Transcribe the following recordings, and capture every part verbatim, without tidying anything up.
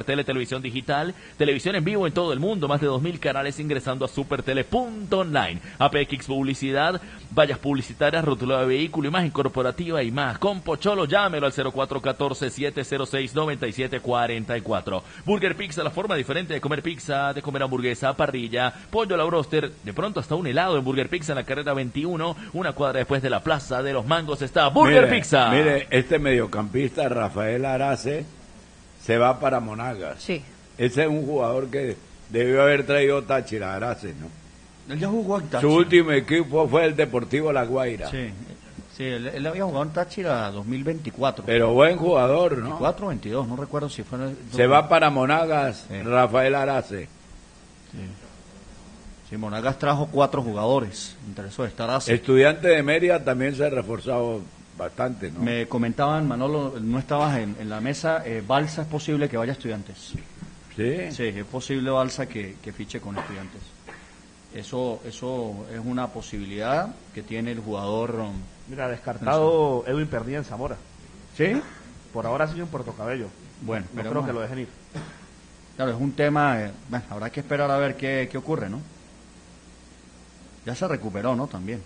Supertele Televisión Digital, televisión en vivo en todo el mundo, más de dos mil canales ingresando a supertele punto online. A P X Publicidad, vallas publicitarias, rótulo de vehículo, imagen corporativa y más. Con Pocholo, llámelo al cero cuatro uno cuatro, siete cero seis, nueve siete cuatro cuatro. Burger Pizza, la forma diferente de comer pizza, de comer hamburguesa, parrilla, pollo a la broster, de pronto hasta un helado en Burger Pizza en la carrera veintiuno, una cuadra después de la Plaza de los Mangos está Burger mire, Pizza. Mire, este mediocampista Rafael Arace se va para Monagas. Sí. Ese es un jugador que debió haber traído Táchira, Arace, ¿no? Él ya jugó en Táchira. Su último equipo fue el Deportivo La Guaira. Sí, sí él, él había jugado en Táchira dos mil veinticuatro. Pero buen jugador, ¿no? veinticuatro o veintidós, no recuerdo si fue... En el... Se va para Monagas, sí. Rafael Arace. Sí. Sí, Monagas trajo cuatro jugadores, interesó estar así. Estudiante de Mérida también se ha reforzado bastante, ¿no? Me comentaban, Manolo, no estabas en, en la mesa, eh, Balsa es posible que vaya a Estudiantes. ¿Sí? Sí, es posible Balsa que, que fiche con Estudiantes. Eso eso es una posibilidad que tiene el jugador. Um, Mira, descartado Edwin Perdía en Zamora. ¿Sí? Por ahora sigue en Puerto Cabello. Bueno, no pero creo que lo dejen ir. Claro, es un tema, eh, bueno, habrá que esperar a ver qué, qué ocurre, ¿no? Ya se recuperó, ¿no? También.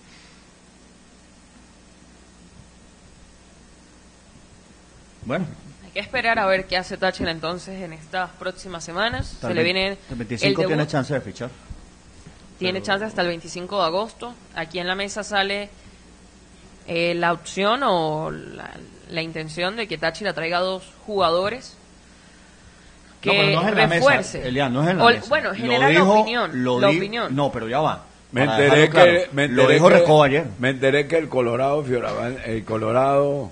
Bueno. Hay que esperar a ver qué hace Táchira entonces en estas próximas semanas. Tal Se le viene el veinticinco el tiene chance de fichar. Tiene Pero... chance hasta el veinticinco de agosto. Aquí en la mesa sale eh, la opción o la, la intención de que Táchira traiga dos jugadores que no, pero no es en refuerce. La mesa, Elian, no es en la o, mesa. Bueno, lo genera dijo, la opinión. Lo la di... opinión. No, pero ya va. Me enteré, claro. que, me enteré lo dijo que Recoba ayer. Me enteré que el Colorado Fioravanti, el Colorado,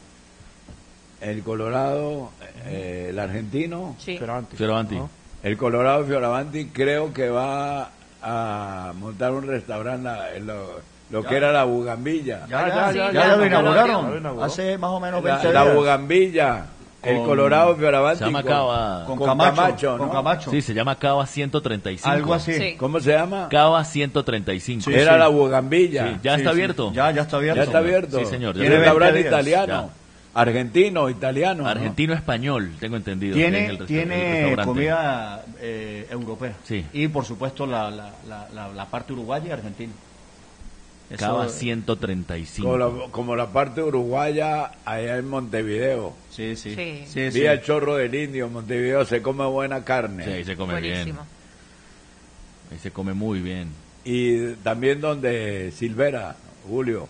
el Colorado, eh, el argentino, Sí. Fioravanti. Fioravanti. ¿no? El Colorado Fioravanti creo que va a montar un restaurante en lo, lo que era la Bugambilla. Ya, ya, ya, sí, ya, ya, ya lo ya inauguraron. lo inauguró. Hace más o menos La, veinte la días. Bugambilla, el Con- Colorado Fioravanti. Se llama con- Cava. Con, con Camacho, Camacho, con ¿no? Camacho. Sí, se llama Cava ciento treinta y cinco. Algo así. Sí. ¿Cómo se llama? Cava ciento treinta y cinco. Sí, Era sí. la Bugambilla. Sí, ya Sí, está sí. abierto. Ya, ya está abierto. Ya está abierto. Sí, señor, ya Y está un restaurante abierto. italiano. Argentino, italiano. ¿no? Argentino-español, tengo entendido. que es Tiene, el resta- el tiene restaurante. comida eh, europea. Sí. Y por supuesto la, la, la, la, la parte uruguaya y argentina. Eso- Cava ciento treinta y cinco. Como la, como la parte uruguaya allá en Montevideo. Sí, sí. Sí. sí, Vi sí. el Chorro del Indio, en Montevideo se come buena carne. Sí, ahí se come bien. Buenísimo. Ahí se come muy bien. Y también donde Silvera, Julio.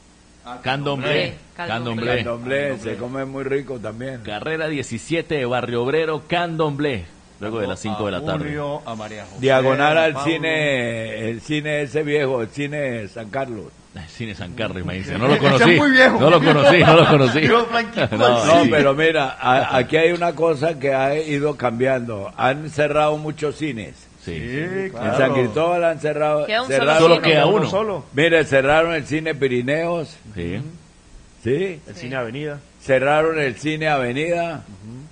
Candomblé. Sí, Candomblé. Candomblé. Candomblé, se come muy rico también. Carrera diecisiete de Barrio Obrero, Candomblé. Luego de las cinco de la A tarde. Julio, a María José, Diagonal al Pablo. cine, el cine ese viejo, el cine San Carlos. Ay, Cine San Carlos, me dice. No lo conocí. Ese es muy viejo. No lo conocí, no lo conocí. Yo, Franquito, No, No, sí. pero mira, a- aquí hay una cosa que ha ido cambiando. Han cerrado muchos cines. Sí. Sí, En claro. San Cristóbal han cerrado. Queda un solo cerraron- Solo cine. queda Uno uno. solo. Mire, cerraron el cine Pirineos, Sí. ¿sí? El Sí. Cine Avenida. Cerraron el cine Avenida,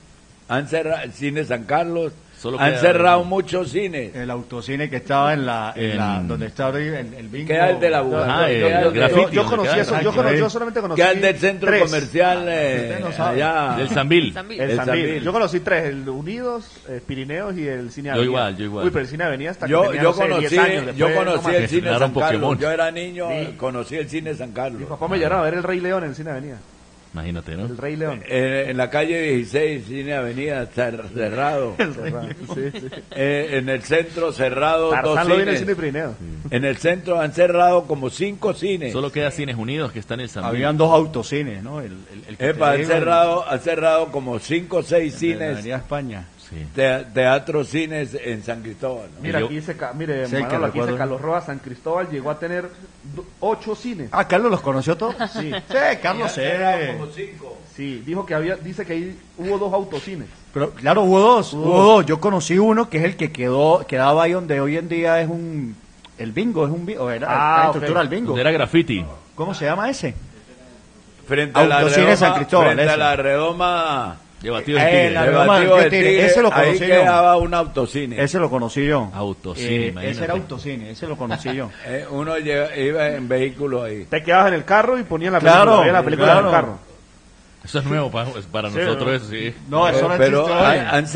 han cerrado el cine San Carlos, Solo han queda- cerrado muchos cines. El autocine que estaba en la, en la En- donde está ahorita el, el bingo. Queda el de la Yo, Bugambilla. Ah, yo- el yo- yo- graffiti, yo ¿no? conocí Queda eso, yo, tranquilo cono- ahí. yo solamente conocí Queda el del centro tres. comercial Usted eh, no sabe. allá. Del Sambil. Sambil. El El Sambil. Sambil. Yo conocí tres, el Unidos, eh, Pirineos y el Cine Yo Avenida. igual, yo igual. Uy, pero el Cine Avenida hasta que Yo, tenía, yo no sé, conocí, diez años, yo después, conocí no más. el cine Estrenaron San Carlos. Pokémon. Yo era niño, Sí. conocí el cine San Mi Carlos. papá me llevaba a ver el Rey León en el Cine Avenida. Imagínate, ¿no? El Rey León. Eh, en la calle dieciséis, cine Avenida, cer- cerrado. Sí, sí. Eh, en el centro cerrado, dos Tarzán lo vi en el cines. Cine Pirineo. En el centro han cerrado como cinco cines. Solo queda Cines Unidos, que está en el Sambil. Habían dos autocines, ¿no? El, el, el que te Epa, han digo, cerrado, han cerrado como cinco o seis el de la cines, Avenida España. Sí. te- teatro cines en San Cristóbal. ¿no? Mira, yo- aquí dice, Ca- mire, Sí, que Manolo, aquí dice recuerdo. Carlos Roa, San Cristóbal llegó a tener do- ocho cines. Ah, Carlos los conoció todos. Sí. Sí, Carlos Han cerrado sé. como cinco. Sí, dijo que había, dice que ahí hubo dos autocines. Pero claro, hubo dos, Hubo hubo dos. dos. Yo conocí uno que es el que quedó, quedaba ahí donde hoy en día es un, el bingo, es un bingo, era Ah, la ok. estructura del bingo. Donde era graffiti. ¿Cómo se llama ese? Frente a la Autocine redoma, San Cristóbal, frente a ese. la redoma, De batido de Eh, tigre. la de redoma Batido del de Tigre, Tigre, ese lo ahí conocí yo. quedaba un autocine. Ese lo conocí yo. Autocine, Eh, imagínate. ese era autocine, ese lo conocí yo. Eh, uno lle- iba en vehículo ahí. Te quedabas en el carro y ponían la Claro, película, veías la película claro. en el carro. Eso es nuevo para, para Sí, nosotros, ¿no? eso sí. No, eso no Pero existe han- hoy. han